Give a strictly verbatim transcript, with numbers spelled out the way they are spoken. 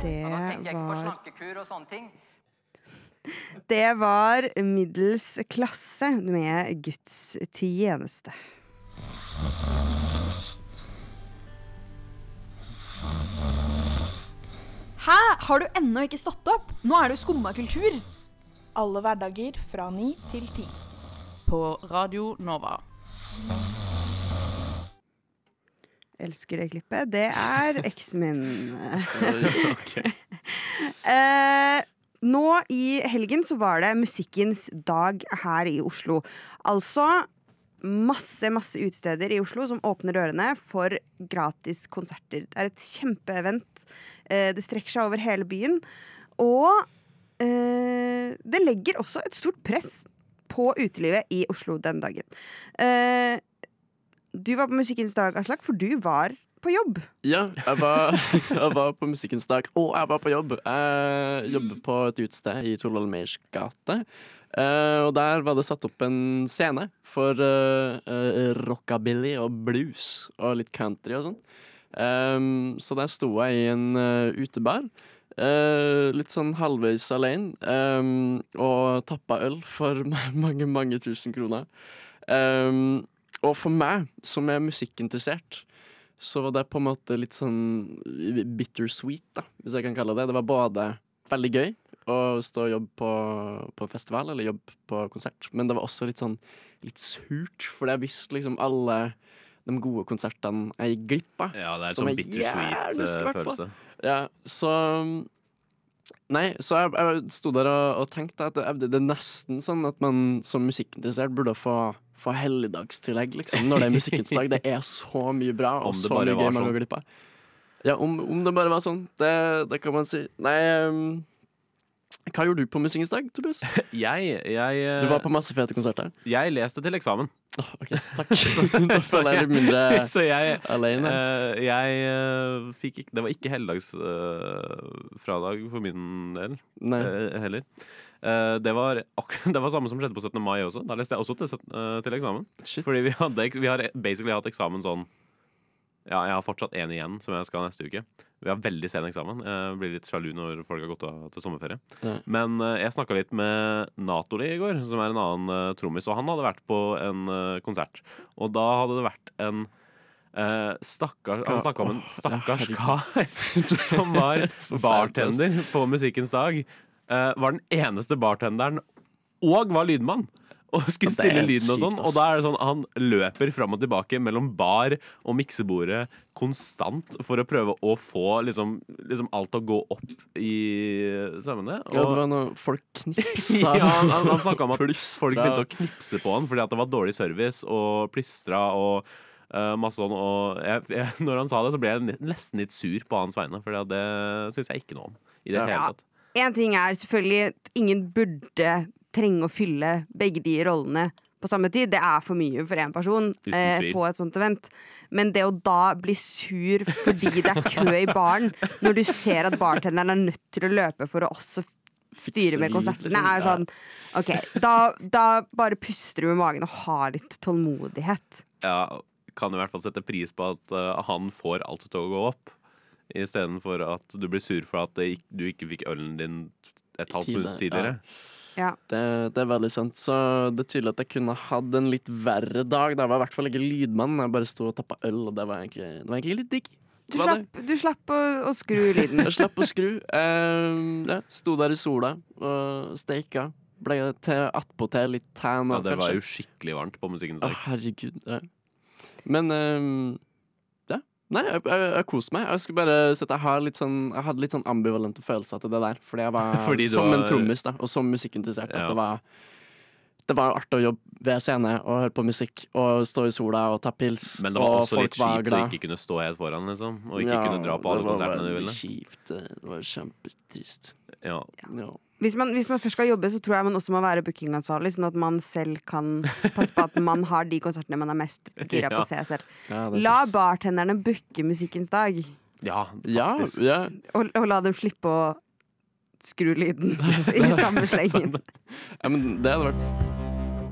Det Og da tenker jeg ikke på var slankekur og sånne ting. Det var middels klasse med Guds tjeneste. Hæ? Har du ennå ikke stått opp? Nå er det jo skumma kultur. Alle hverdager fra ni til ti. På Radio Nova. Elsker det klippet. Det er eksen min. Okay. eh, nå i helgen så var det musikkens dag her i Oslo. Altså masse, masse utesteder i Oslo som åpner dørene for gratis konserter. Det er et kjempeevent. Eh, det strekker seg over hele byen. Og eh, det legger også et stort press på utelivet i Oslo den dagen. Eh, Du var på Musikkens dag, Aslak, for du var på jobb. Ja, jeg var, jeg var på Musikkens dag, og jeg var på jobb. Jeg jobber på et utested i Torvald Meyers gate. Uh, og der var det satt opp en scene for uh, uh, rockabilly og blues og litt country og sånn. Um, så der sto jeg i en uh, utebar, uh, litt sånn halvveis alene, um, og tappa øl for mange, mange tusen kroner. Um, Og for meg, som er musikkinteressert, så var det på en måte litt sånn bittersweet, da, hvis jeg kan kalle det. Det var både veldig gøy å stå og jobbe på, på festival, eller jobbe på konsert, men det var også litt sånn litt surt, for jeg visste liksom alle de gode konsertene jeg gikk glipp av. Ja, det er som sånn jeg bittersweet gjerne skulle vært på. følelse. Ja, så Nei, så jeg, jeg sto der og, og tenkte at det, det er nesten sånn at man som musikkinteressert burde få, få helligdagstillegg, liksom, når det er musikkens dag. Det er så mye bra, og Om det så bare mye gøy var man sånn. går glipp av. Ja, om, om det bare var sånn. Det, det kan man si. Nei, um, hva gjorde du på musikkens dag, Tobias? Jeg, jeg, Du var på masse fete konserter. jeg leste til eksamen. Oh, ok, takk. Så da føler jeg litt mindre Så jeg, alene. eh, jeg eh, fikk ikke Det var ikke helligdagsfradag for min del Nei. eh, heller. Eh, det, var, ak- det var samme som skjedde på syttende mai også. Da leste jeg også til, sytten- eh, til eksamen. Shit. Fordi vi, hadde, ek- vi har basically hatt eksamen sånn. Ja, jeg har fortsatt en igjen som jeg skal neste uke. Vi har veldig sen eksamen. Jeg blir litt sjalu når folk har gått av til sommerferie. Ja. Men eh, jeg snakka litt med Natoli i går, som er en annen uh, trommis, og han hadde vært på en eh, konsert. Og da hadde det vært en uh, stakkars Han snakka om en Åh, stakkars ja, kar som var bartender på Musikkens dag. Eh, var den eneste bartenderen og var lydmann. Og skulle Ja, det er stille helt lyden og sånn. sykt, Og ass. da er det sånn han løper fram og tilbake mellom bar og miksebordet konstant for å prøve å få liksom, liksom alt til å gå opp i sømmene. Ja, det Og- var noe folk knipsa. ja, han, han, han snakka om at Plystra. folk begynte å knipse på han fordi at det var dårlig service og plystra og uh, masse sånn. Og jeg, jeg, når han sa det, så ble jeg ne- nesten litt sur på hans vegne, for det syns jeg ikke noe om i det Ja. hele tatt. En ting er selvfølgelig at ingen burde trenge å fylle begge de rollene på samme tid. Det er for mye for en person Uten eh, tvil. på et sånt event. Men det å da bli sur fordi det er kø i baren, når du ser at bartenderen er nødt til å løpe for å også styre med lyd, konsertene, liksom. er sånn OK, da, da bare puster du med magen og har litt tålmodighet. Ja, kan i hvert fall sette pris på at uh, han får alt til å gå opp, istedenfor at du blir sur for at det, ikk- du ikke fikk ølen din et halvt Tide, minutt tidligere. Ja. Det, det er veldig sant. Så det er tydelig at jeg kunne hatt en litt verre dag. Da var jeg i hvert fall ikke lydmann. Jeg bare sto og tappa øl, og det var egentlig, det var egentlig litt digg. Du Var det? slapp, du slapp å, å skru lyden. Jeg slapp å skru. Eh, ja, sto der i sola og steika. Ble til attpåtil litt tan. Ja, og det var kanskje- jo skikkelig varmt på Musikkens Å, dag. herregud. Ja. Men eh, ja. Nei, jeg, jeg, jeg koser meg. Jeg skulle bare si at jeg, har litt sånn, jeg hadde litt sånn ambivalente følelser til det der. Fordi jeg var Fordi du som en var- trommis da, og som musikkinteressert. Ja. At det var Det var artig å jobbe ved scene og høre på musikk og stå i sola og ta pils. Men det var og også folk litt var kjipt å glad. ikke kunne stå helt foran, liksom. Og ikke Ja, kunne dra på alle det var konsertene du veldig ville. Kjipt. Det var kjempetrist. Ja. Ja. Hvis man, hvis man først skal jobbe, så tror jeg man også må være bookingansvarlig, sånn at man selv kan passe på at man har de konsertene man er mest gira på å se selv. Ja, det er La sant. bartenderne booke Musikkens dag, ja, Ja, faktisk. ja. og, og la dem slippe å skru lyden i samme slengen. Ja, men det hadde vært